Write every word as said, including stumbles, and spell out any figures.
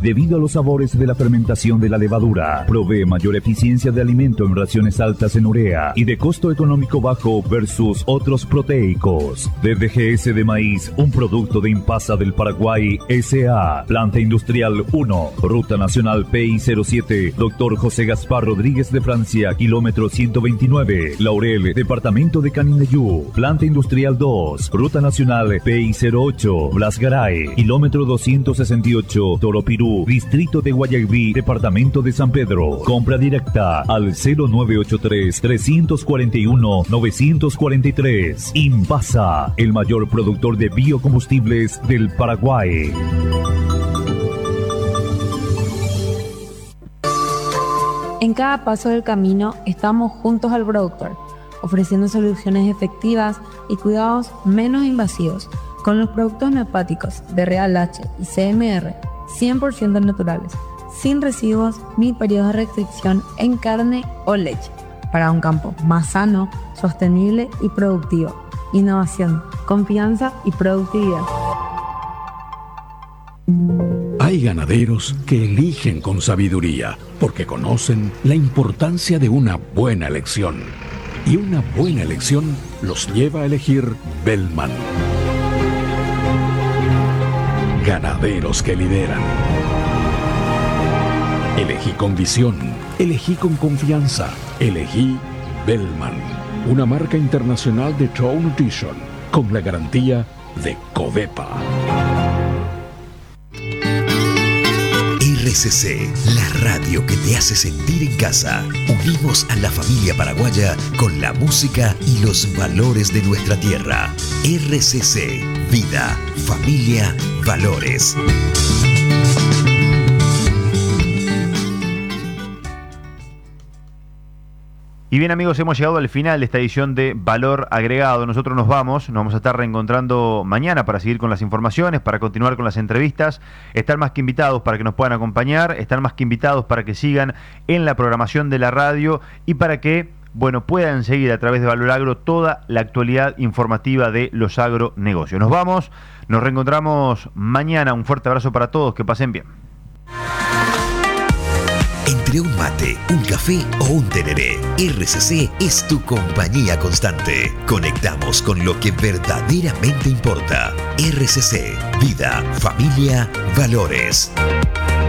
debido a los sabores de la fermentación de la levadura. Provee mayor eficiencia de alimento en raciones altas en urea y de costo económico bajo versus otros proteicos. D D G S de maíz, un producto de Impasa del Paraguay S A. Planta Industrial uno, Ruta Nacional P I cero siete, Doctor José Gaspar Rodríguez de Francia, kilómetro ciento veintinueve, Laurel, departamento de Canindeyú. Planta Industrial dos, Ruta Nacional P I cero ocho, Blas Garay, kilómetro doscientos sesenta y ocho, Toropirú, distrito de Guayaquil, departamento de San Pedro. Compra directa al cero nueve ocho tres, tres cuatro uno, nueve cuatro tres. Impasa, el mayor productor de biocombustibles del Paraguay. En cada paso del camino estamos juntos al productor, ofreciendo soluciones efectivas y cuidados menos invasivos con los productos neopáticos de Real H y C M R cien por ciento naturales, sin residuos ni periodos de restricción en carne o leche, para un campo más sano, sostenible y productivo. Innovación, confianza y productividad. Hay ganaderos que eligen con sabiduría porque conocen la importancia de una buena elección. Y una buena elección los lleva a elegir Bellman. Ganaderos que lideran. Elegí con visión, elegí con confianza, elegí Bellman, una marca internacional de True Nutrition con la garantía de Covepa. R C C, la radio que te hace sentir en casa. Unimos a la familia paraguaya con la música y los valores de nuestra tierra. R C C, vida, familia, valores. Y bien, amigos, hemos llegado al final de esta edición de Valor Agregado. Nosotros nos vamos, nos vamos a estar reencontrando mañana para seguir con las informaciones, para continuar con las entrevistas. Están más que invitados para que nos puedan acompañar, están más que invitados para que sigan en la programación de la radio y para que, bueno, puedan seguir a través de Valor Agro toda la actualidad informativa de los agronegocios. Nos vamos, nos reencontramos mañana. Un fuerte abrazo para todos, que pasen bien. Entre un mate, un café o un tereré, R C C es tu compañía constante. Conectamos con lo que verdaderamente importa. R C C, vida, familia, valores.